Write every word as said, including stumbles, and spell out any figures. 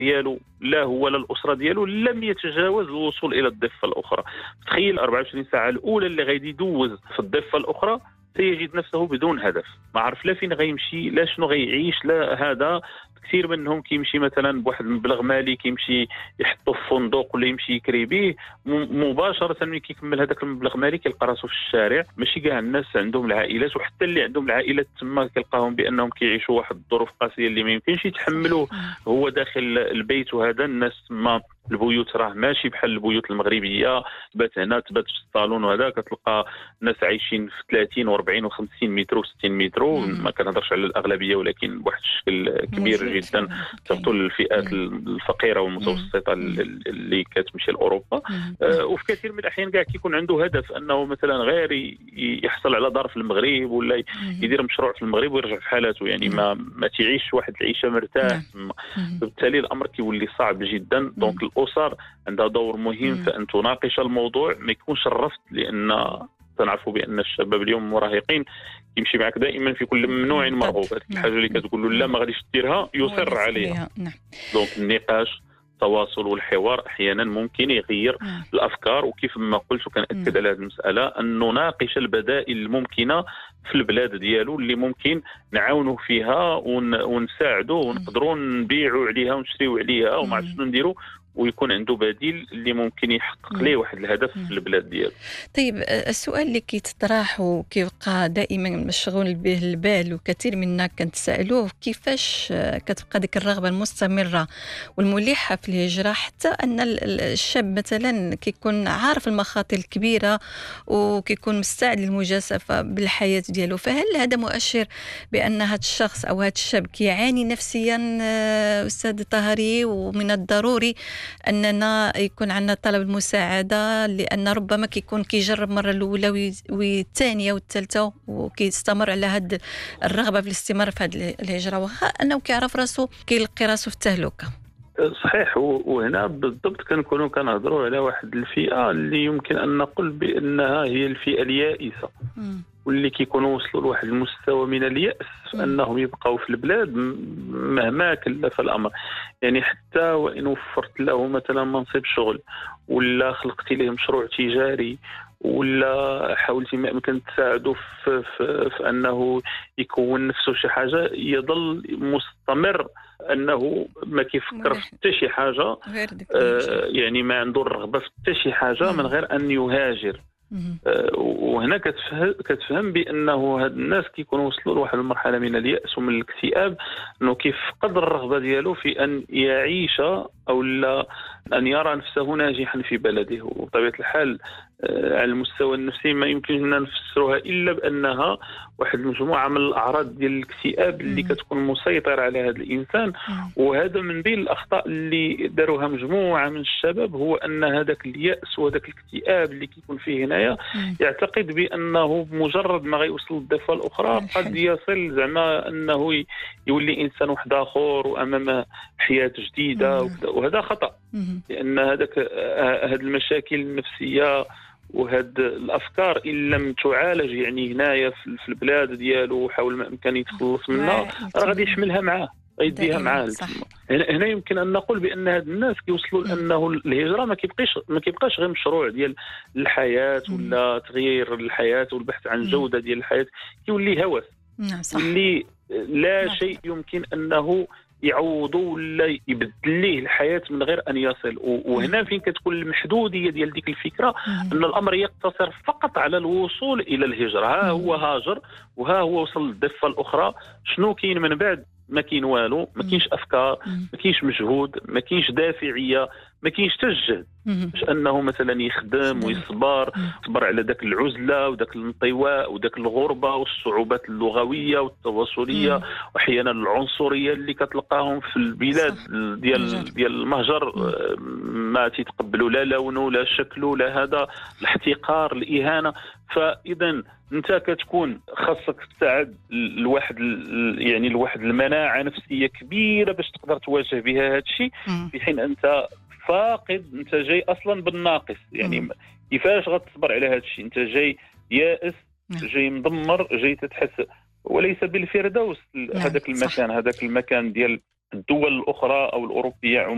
ديالو لا هو ولا الاسره ديالو لم يتجاوز الوصول الى الضفه الاخرى. تخيل أربعة وعشرين ساعه الاولى اللي غادي يدوز في الضفه الاخرى سيجد نفسه بدون هدف، ما عرف لا فين غيمشي لا شنو غيعيش لا هذا. كثير منهم كيمشي مثلا بواحد المبلغ مالي كيمشي يحطو في فندق ولا يمشي يكري به، مباشره ملي كيكمل هذاك المبلغ مالي كيلقى راسو في الشارع. ماشي كاع الناس عندهم العائلات، وحتى اللي عندهم العائلات تما كيلقاهم بانهم كيعيشوا واحد الظروف قاسيه اللي ما يمكنش يتحملوا هو داخل البيت. وهذا الناس تما البيوت راه ماشي بحال البيوت المغربيه، تبات هنا تبات في الصالون، وهذا كتلقى ناس عايشين في ثلاثين وأربعين وخمسين متر وستين متر. ما كنهضرش على الاغلبيه ولكن بواحد الشكل كبير جدا سورتو الفئات الفقيره والمتوسطه اللي كتمشي لاوروبا. آه وفي كثير من الاحيان كاع كيكون عنده هدف انه مثلا غير يحصل على دار في المغرب ولا يدير مشروع في المغرب ويرجع في حالاته، يعني ما ما تعيش واحد العيشه مرتاح. بالتالي الامر كيولي صعب جدا. دونك الاسر عندها دور مهم في ان تناقش الموضوع، ما يكونش الرفض، لان تنعرفوا بان الشباب اليوم المراهقين يمشي معك دائما في كل ممنوع مرغوب. هذيك الحاجه اللي كتقول له لا ما غاديش ديرها يصر عليها. نعم. دونك النقاش التواصل والحوار احيانا ممكن يغير مم. الافكار. وكيف ما قلت وكنأكد على هذه المساله ان نناقش البدائل الممكنه في البلاد ديالو اللي ممكن نعاونوا فيها ون... ونساعدوا ونقدروا نبيعوا عليها ونشريوا عليها وما عرفت شنو نديروا، ويكون عنده بديل اللي ممكن يحقق ليه واحد الهدف في البلاد ديالو. طيب السؤال اللي كيتطرح وكيبقى دائما مشغول به البال وكثير منا كنتسائلوه، كيفاش كتبقى ديك الرغبه المستمره والملحه في الهجره حتى ان الشاب مثلا كيكون عارف المخاطر الكبيره وكيكون مستعد للمجازفه بالحياه ديالو، فهل هذا مؤشر بان هذا الشخص او هذا الشاب كيعاني نفسيا استاذ طهري، ومن الضروري أننا يكون عندنا طلب المساعدة، لأن ربما كيكون كيجرب مرة الأولى والثانية والثالثة وكيستمر على هذه الرغبة في الاستمرار في هذه الهجرة، وخا أنه كيعرف راسو كيلقي راسو في التهلكة. صحيح. وهنا بالضبط كنكونوا كنهضروا على واحد الفئة اللي يمكن أن نقول بأنها هي الفئة اليائسة، واللي كيكونوا وصلوا لواحد المستوى من اليأس أنهم يبقوا في البلاد مهما كلف الأمر. يعني حتى وإن وفرت له مثلا منصب شغل ولا خلقتي له مشروع تجاري ولا حاولتي ما يمكن تساعده في, في, في أنه يكون نفسه شي حاجة، يظل مستمر أنه ما كيفكر في حتى شي حاجة. آه يعني ما عنده الرغبة في حتى شي حاجة من غير أن يهاجر. أه وهنا كتفهم, كتفهم بانه هاد الناس كيكونوا وصلوا لواحد المرحله من الياس ومن الاكتئاب، انه كيفقد الرغبه ديالو في ان يعيش او لا ان يرى نفسه ناجحا في بلده. وبطبيعه الحال أه على المستوى النفسي ما يمكننا نفسرها الا بانها واحد المجموعه من الاعراض ديال الاكتئاب اللي كتكون مسيطره على هذا الانسان. وهذا من بين الاخطاء اللي داروها مجموعه من الشباب، هو ان هذاك الياس وهذاك الاكتئاب اللي كيكون فيه هنايا يعتقد بانه بمجرد ما غيوصل للضفه الاخرى قد يصل زعما انه يولي انسان واحد اخر وامامه حياه جديده، وهذا خطا. لان هذاك هذه المشاكل النفسيه وهاد الافكار ان لم تعالج يعني هنايا في البلاد ديالو وحاول ما امكن يتخلص منها، راه غادي يحملها معاه غيديها معاه. هنا يمكن ان نقول بان هاد الناس كيوصلوا لانه الهجره ما كيبقاش ما كيبقاش غير مشروع ديال الحياه ولا تغيير الحياه والبحث عن جوده ديال الحياه، كيولي هوس اللي لا نعم. شيء يمكن انه يعوضوا ولا يبدل ليه الحياه من غير ان يصل. وهنا فين كتكون المحدوديه ديال ديك الفكره، ان الامر يقتصر فقط على الوصول الى الهجره. ها هو هاجر وها هو وصل للضفه الاخرى، شنو كاين من بعد؟ ما كاين والو، ما كاينش افكار، ما كاينش مجهود، ما كاينش دافعيه، ما كاينش حتى الجهد باش انه مثلا يخدم ويصبر يصبر على ذاك العزله وذاك الانطواء وذاك الغربه والصعوبات اللغويه والتواصليه واحيانا العنصريه اللي كتلقاهم في البلاد ديال ديال المهجر. ما تيتقبلوا لا لونه لا شكله لا هذا، الاحتقار الاهانه. فاذا انت كتكون خاصك تساعد الواحد يعني الواحد المناعه نفسيه كبيره باش تقدر تواجه بها هذا الشيء، في حين انت فاقد، انت جاي اصلا بالناقص. يعني كيفاش غتصبر على هذا الشيء؟ انت جاي يائس، جاي مدمر، جاي تتحس وليس بالفردوس هذاك المكان، هذاك المكان ديال الدول الاخرى او الاوروبيه